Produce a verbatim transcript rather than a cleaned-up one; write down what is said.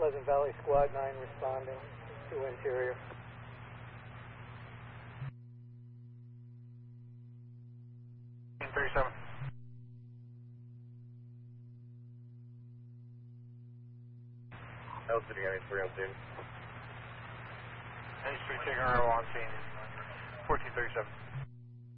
Pleasant Valley Squad nine responding to interior. thirty-seven. L City, N H three on scene. N H three taking arrival on scene. fourteen thirty-seven.